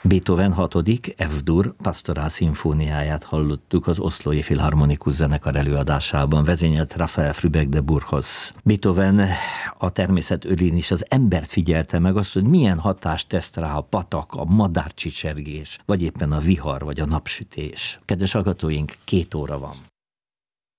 Beethoven 6. F-dur pastorál szimfóniáját hallottuk az Oszlói Filharmonikus Zenekar előadásában, vezényelt Rafael Frübeck de Burgos. Beethoven a természet ölén is az embert figyelte meg, azt, hogy milyen hatást tesz rá a patak, a madárcsicsergés, vagy éppen a vihar, vagy a napsütés. Kedves hallgatóink, 2 óra van.